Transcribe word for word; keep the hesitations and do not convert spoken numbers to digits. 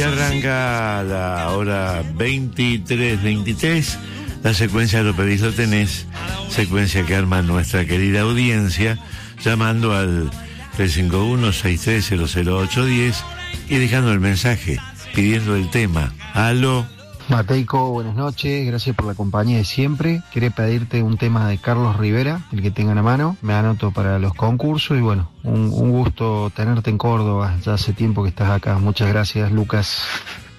Y arranca la hora veintitrés veintitrés, la secuencia Lo Pedís Lo Tenés, secuencia que arma nuestra querida audiencia, llamando al tres cinco uno, seis tres cero cero ocho uno cero y dejando el mensaje, pidiendo el tema. Aló. Mateico, buenas noches, gracias por la compañía de siempre. Quería pedirte un tema de Carlos Rivera, el que tengan a mano. Me anoto para los concursos y bueno, un, un gusto tenerte en Córdoba. Ya hace tiempo que estás acá. Muchas gracias, Lucas.